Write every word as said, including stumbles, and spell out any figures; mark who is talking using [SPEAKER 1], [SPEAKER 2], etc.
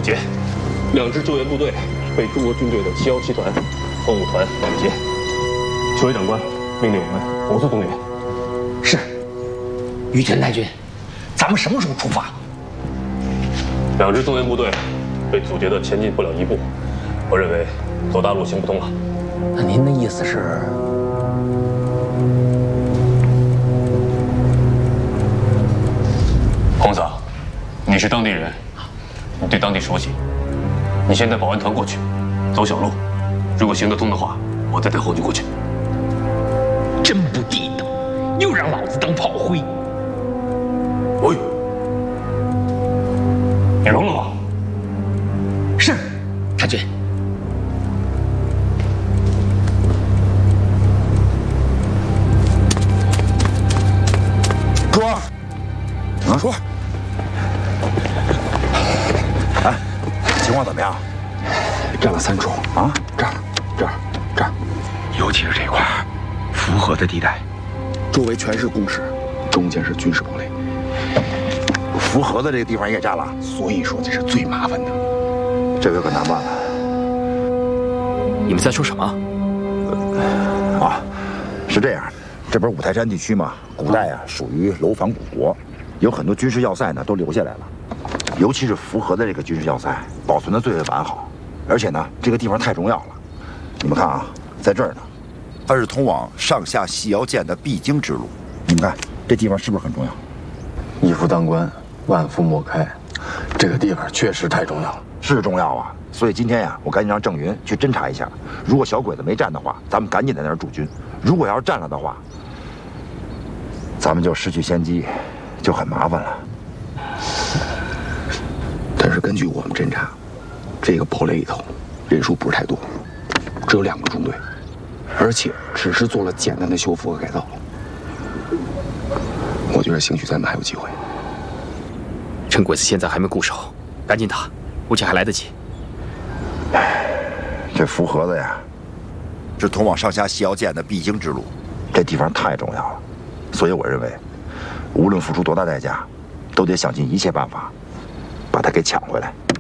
[SPEAKER 1] 捷，两支救援部队被中国军队的七幺七团、东五团拦截。邱委长官命令我们火速动员。
[SPEAKER 2] 是，于全太君，咱们什么时候出发？
[SPEAKER 1] 两支动员部队被阻截的前进不了一步，我认为走大路行不通了。
[SPEAKER 2] 那您的意思是？
[SPEAKER 1] 洪嫂，你是当地人，你对当地熟悉。你先带保安团过去，走小路，如果行得通的话，我再带后军过去。
[SPEAKER 2] 真不地道，又让老子当炮灰。
[SPEAKER 1] 喂，你聋了吗？
[SPEAKER 2] 是，太君。
[SPEAKER 3] 说，啊说。 哎，情况怎么样？
[SPEAKER 4] 占了三处
[SPEAKER 3] 啊！
[SPEAKER 4] 这儿、这儿、这儿，尤其是这块符合的地带，周围全是工事，中间是军事堡垒。
[SPEAKER 3] 符合的这个地方也给占了，
[SPEAKER 4] 所以说这是最麻烦的。
[SPEAKER 3] 这个可难办了。
[SPEAKER 5] 你们在说什么？
[SPEAKER 3] 啊，是这样，这不是五台山地区嘛，古代啊属于楼房古国，有很多军事要塞呢都留下来了。 尤其是符合的这个军事要塞，保存的最为完好，而且呢，这个地方太重要了。你们看啊，在这儿呢，它是通往上下细腰涧的必经之路。你们看这地方是不是很重要？
[SPEAKER 4] 一夫当关，万夫莫开，这个地方确实太重要了，
[SPEAKER 3] 是重要啊。所以今天呀，我赶紧让郑云去侦查一下，如果小鬼子没占的话，咱们赶紧在那儿驻军；如果要是占了的话，咱们就失去先机，就很麻烦了。
[SPEAKER 4] 但是根据我们侦查，这个堡垒里头人数不是太多，只有两个中队，而且只是做了简单的修复和改造。我觉得兴许咱们还有机会。
[SPEAKER 5] 趁鬼子现在还没固守，赶紧打，目前还来得及。
[SPEAKER 3] 这符合的呀，是通往上下细腰涧的必经之路，这地方太重要了，所以我认为，无论付出多大代价，都得想尽一切办法。 把它给抢回来。